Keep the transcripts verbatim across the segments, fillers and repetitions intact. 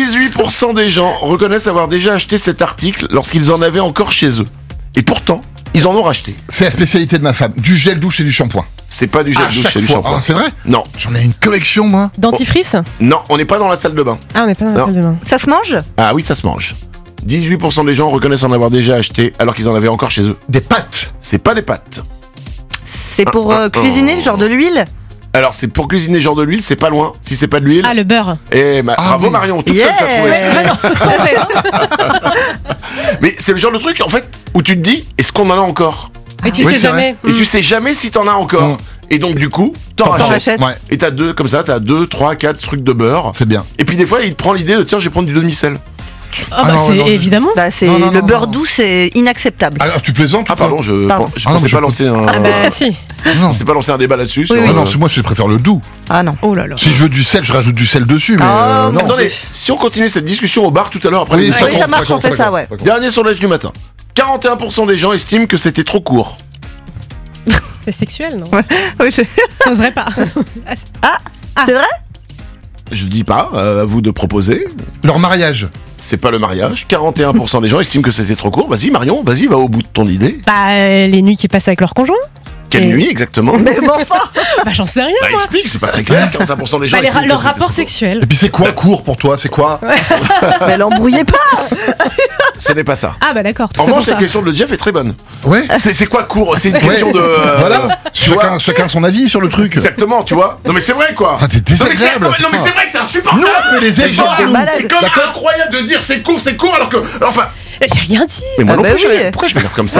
dix-huit pour cent des gens reconnaissent avoir déjà acheté cet article lorsqu'ils en avaient encore chez eux. Et pourtant, ils en ont racheté. C'est la spécialité de ma femme, du gel douche et du shampoing. C'est pas du gel À douche, chaque c'est du fois. shampoing. Ah, c'est vrai ? Non, J'en ai une collection, moi. Dentifrice? non, on n'est pas dans la salle de bain. Ah, on n'est pas dans la Non. salle de bain. Ça se mange? Ah oui, ça se mange. dix-huit pour cent des gens reconnaissent en avoir déjà acheté alors qu'ils en avaient encore chez eux. Des pâtes. C'est pas des pâtes. C'est pour euh, cuisiner, genre de l'huile? Alors c'est pour cuisiner genre de l'huile, c'est pas loin. Si c'est pas de l'huile. Ah, le beurre. Eh ma- Ah bravo oui. Marion, toute Yeah. seule t'as trouvé. Mais c'est le genre de truc en fait où tu te dis est-ce qu'on en a encore? Et tu Oui, sais c'est jamais. Et tu sais jamais si t'en as encore. Mm. Et donc du coup, t'en T'en rachètes. rachètes. Ouais, Et t'as deux comme ça, t'as deux, trois, quatre trucs de beurre. c'est bien. Et puis des fois il te prend l'idée de tiens je vais prendre du demi-sel. Ah, bah, Ah non, c'est non, évidemment. Bah, c'est Non, non, le non, beurre non. doux, c'est inacceptable. Ah, tu plaisantes ou Ah pas pardon, je, Pardon. je Ah non, pensais mais pas je- lancer un. Ah, bah, si. Non. C'est pas lancer un débat là-dessus. sur, Oui, oui. Ah non, euh, c'est- moi je préfère le doux. Ah non. Oh là là. Si je veux du sel, je rajoute du sel dessus, mais Ah, euh, non. Attendez, si on continue cette discussion au bar tout à l'heure après Oui, l'émission. ça Oui, ça compte, marche, compte, on fait ça ça, compte, ouais. ça compte. Dernier sondage du matin. quarante et un pour cent des gens estiment que c'était trop court. C'est sexuel, non? Oui, je- T'oserais pas. C'est vrai? Je dis pas, euh, à vous de proposer. Leur mariage. C'est pas le mariage. quarante et un pour cent des gens estiment que c'était trop court. Vas-y Marion, vas-y, va au bout de ton idée. Bah, euh, les nuits qu'ils passent avec leur conjoint. Quelle Et- nuit exactement? Mais bon, enfin. Bah, j'en sais rien, Bah moi. explique, c'est pas très clair. quarante et un pour cent des gens Bah, les estiment ra- que leur c'était rapport trop court. sexuel. Et puis c'est quoi court pour toi? C'est quoi? Mais l'embrouillez pas. Ce n'est pas ça. Ah, bah, d'accord. Tout En ça pour revanche, la ça. question de Jeff est très bonne. Ouais. C'est c'est quoi court? C'est une Ouais. question de. euh, Voilà. tu vois Chacun, chacun son avis sur le truc. Exactement, tu vois. Non mais c'est vrai quoi. Ah, t'es Non mais c'est désagréable. non, mais- non, mais c'est vrai que c'est insupportable. Nous, on fait les C'est efforts. genre- nous. malade. C'est comme incroyable de dire c'est court, c'est court alors que. Enfin. J'ai rien dit. Mais moi Ah non bah plus, je oui. l'ai- pourquoi je m'énerve comme ça?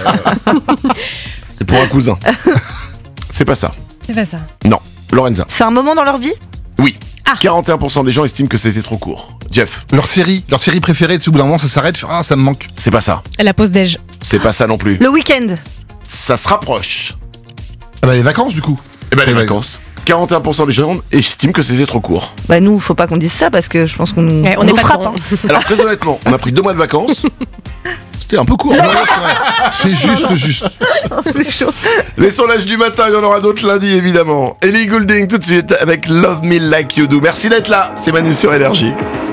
C'est pour un cousin. C'est pas ça. C'est pas ça. Non. Lorenza. C'est un moment dans leur vie? Oui. Ah. quarante et un pour cent des gens estiment que c'était trop court. Jeff. Leur série, leur série préférée, c'est au bout d'un moment ça s'arrête, ah ça me manque. C'est pas ça. La pause déj. C'est pas ça non plus. Le week-end? Ça se rapproche. Ah bah les vacances du coup. Eh ben les Eh ben, vacances. quarante et un pour cent des gens estiment que c'était trop court. Bah nous, faut pas qu'on dise ça parce que je pense qu'on nous, Ouais, on on n'est nous pas frappe. dedans. hein. Alors très honnêtement, on a pris deux mois de vacances. C'était un peu court. Ouais, ouais, c'est vrai. C'est juste, juste. C'est chaud. Les sondages du matin, il y en aura d'autres lundi évidemment. Ellie Goulding tout de suite avec Love Me Like You Do. Merci d'être là, c'est Manu sur Énergie.